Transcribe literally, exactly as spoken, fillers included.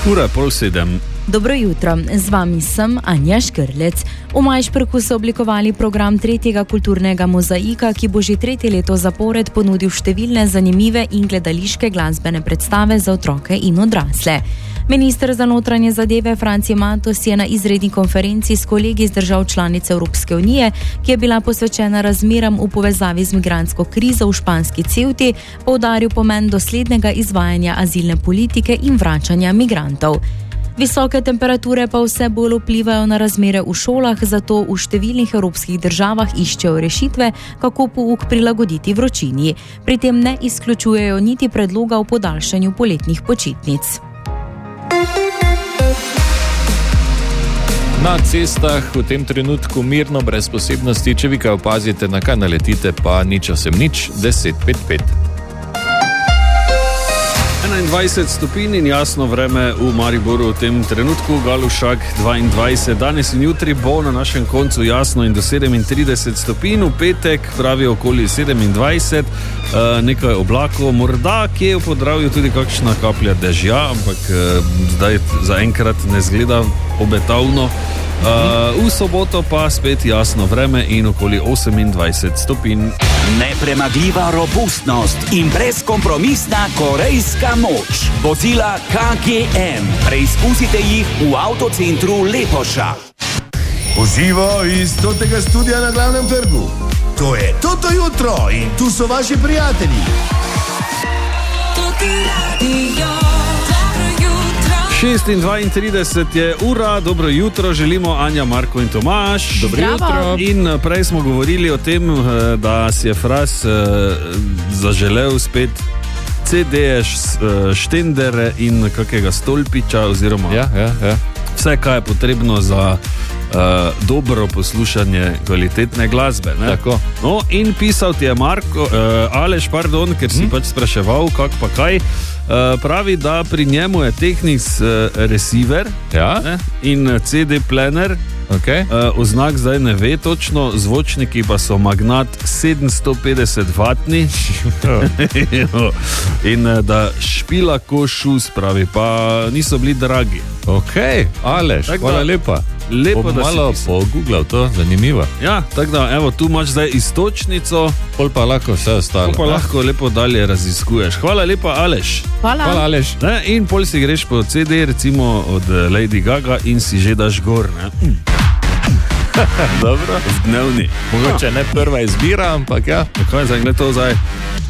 Ura je pol sedem. Dobro jutro, z vami sem Anja Škrlec. V Majšperku so oblikovali program tretjega kulturnega mozaika, ki bo že tretje leto zapored ponudil številne zanimive in gledališke glasbene predstave za otroke in odrasle. Minister za notranje zadeve Franci Matos je na izredni konferenci s kolegi iz držav članic Evropske unije, ki je bila posvečena razmeram v povezavi z migrantsko krizo v španski Ceuti, poudaril pomen doslednega izvajanja azilne politike in vračanja migrantov. Visoke temperature pa vse bolj vplivajo na razmere v šolah, zato v številnih evropskih državah iščejo rešitve, kako pouk prilagoditi vročini. Pri tem ne izključujejo niti predloga o podaljšanju poletnih počitnic. Na cestah v tem trenutku mirno, brez posebnosti, če vi kaj opazite, na kaj naletite, pa nič osem nič, deset pet pet. enaindvajset stopinj in jasno vreme v Mariboru v tem trenutku, Galušak dvaindvajset. Danes in jutri bo na našem koncu jasno in do sedemintrideset stopinj, v petek pravi okoli sedemindvajset, nekaj oblakov, morda kje v Podravju tudi kakšna kaplja dežja, ampak zdaj zaenkrat ne zgleda obetavno. Uh, v soboto pa spet jasno vreme in okoli osemindvajset stopinj. Nepremagljiva robustnost in brezkompromisna korejska moč. Vozila K G M. Preizkusite jih v avtocentru Lepoša. Uživo iz stotega studia na glavnem trgu. To je Toto jutro in tu so vaši prijatelji. Toti radio. šest in dvaintrideset je ura, dobro jutro, želimo Anja, Marko in Tomaž. Dobro jutro. In prej smo govorili o tem, da si je Fras zaželel spet C D-je, štendere in kakega stolpiča oziroma ja, ja, ja. vse, kaj je potrebno za uh, dobro poslušanje kvalitetne glasbe. Ne? Tako. No, in pisal ti je Marko, uh, Aleš, pardon, ker si hmm. pač spraševal, kak pa kaj. Uh, pravi, da pri njemu je Technics uh, receiver ja? ne? in C D player. Okay. Uh, oznak zdaj ne ve točno, zvočniki pa so Magnat sedemsto petdeset vatni in uh, da špila ko šus, pravi, pa niso bili dragi. Ok, Aleš, tak hvala da, lepa. Lepo, Bom da malo pogooglal to, zanimivo. Ja, tako da, evo, tu imaš zdaj istočnico, pol pa lahko vse ostalo. Pol pa lahko lepo dalje raziskuješ. Hvala lepa, Aleš. Hvala. Hvala, Aleš. Ne? In pol si greš po C D, recimo od Lady Gaga in si že daš gor, ne? Dobro. V dnevni. Mogoče ne prva izbira, ampak ja. Kaj zdaj, gled to zdaj.